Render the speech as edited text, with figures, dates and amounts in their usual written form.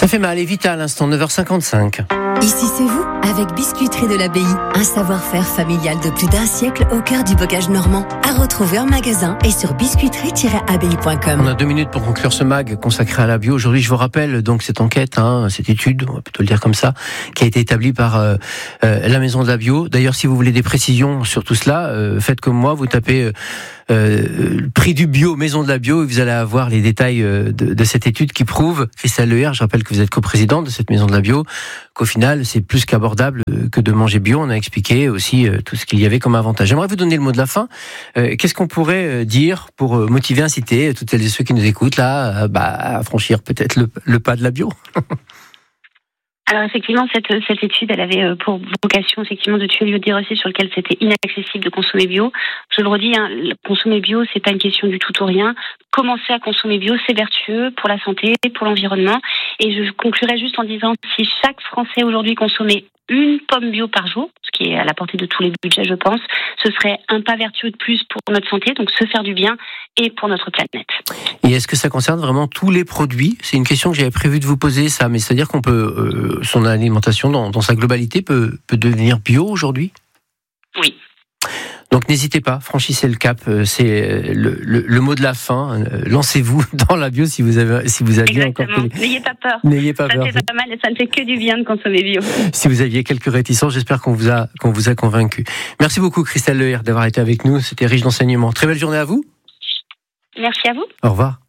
fait mal et vite à l'instant, 9h55. Ici c'est vous, avec Biscuiterie de l'Abbaye. Un savoir-faire familial de plus d'un siècle au cœur du bocage normand. À retrouver en magasin et sur biscuiterie-abbaye.com. On a 2 minutes pour conclure ce mag consacré à la bio. Aujourd'hui, je vous rappelle donc cette enquête, cette étude, on va plutôt le dire comme ça, qui a été établie par la Maison de la Bio. D'ailleurs, si vous voulez des précisions sur tout cela, faites comme moi, vous tapez prix du bio, Maison de la Bio, et vous allez avoir les détails de cette étude qui prouve, Christelle Leher, je rappelle que vous êtes coprésidente de cette Maison de la Bio, qu'au final, c'est plus qu'abordable que de manger bio. On a expliqué aussi tout ce qu'il y avait comme avantage. J'aimerais vous donner le mot de la fin. Qu'est-ce qu'on pourrait dire pour motiver, inciter toutes celles et ceux qui nous écoutent là, à franchir peut-être le pas de la bio? Alors effectivement, cette étude, elle avait pour vocation effectivement de tuer le biodiversité sur lequel c'était inaccessible de consommer bio. Je le redis, consommer bio, c'est pas une question du tout ou rien. Commencer à consommer bio, c'est vertueux pour la santé, pour l'environnement. Et je conclurai juste en disant, si chaque Français aujourd'hui consommait une pomme bio par jour, ce qui est à la portée de tous les budgets, je pense, ce serait un pas vertueux de plus pour notre santé, donc se faire du bien et pour notre planète. Et est-ce que ça concerne vraiment tous les produits? C'est une question que j'avais prévu de vous poser, ça, mais c'est-à-dire qu'on peut, son alimentation dans sa globalité peut devenir bio aujourd'hui? Oui. Donc n'hésitez pas, franchissez le cap, c'est le mot de la fin. Lancez-vous dans la bio si vous aviez Exactement. encore. N'ayez pas peur. N'ayez pas peur. Ça fait pas mal et ça ne fait que du bien de consommer bio. Si vous aviez quelques réticences, j'espère qu'on vous a convaincu. Merci beaucoup Christelle Leher d'avoir été avec nous, c'était riche d'enseignements. Très belle journée à vous. Merci à vous. Au revoir.